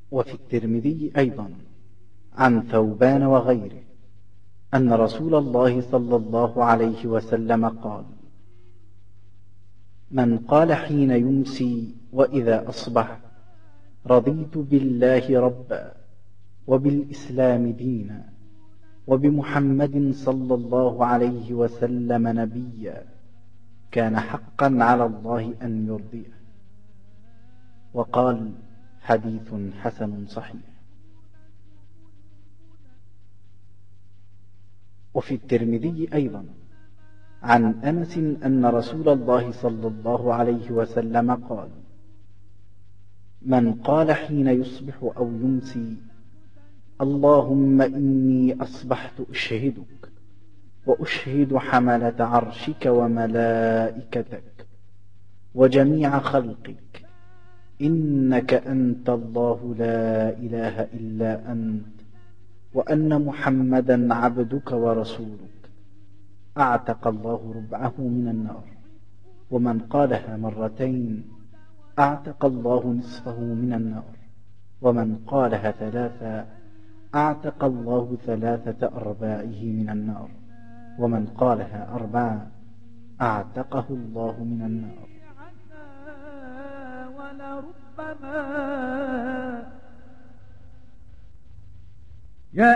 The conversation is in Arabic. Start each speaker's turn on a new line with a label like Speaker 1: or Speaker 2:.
Speaker 1: وفي الترمذي أيضا عن ثوبان وغيره أن رسول الله صلى الله عليه وسلم قال: من قال حين يمسي وإذا أصبح: رضيت بالله ربا وبالإسلام دينا وبمحمد صلى الله عليه وسلم نبيا، كان حقا على الله أن يرضيه. وقال: حديث حسن صحيح. وفي الترمذي أيضا عن أنس أن رسول الله صلى الله عليه وسلم قال: من قال حين يصبح أو يمسي: اللهم إني أصبحت أشهدك وأشهد حملة عرشك وملائكتك وجميع خلقك إنك أنت الله لا إله إلا أنت وأن محمدا عبدك ورسولك، أعتق الله ربعه من النار. ومن قالها مرتين أعتق الله نصفه من النار. ومن قالها ثلاثا أعتق الله 3/4 من النار. ومن قالها 4 أعتقه الله من النار.
Speaker 2: ولربما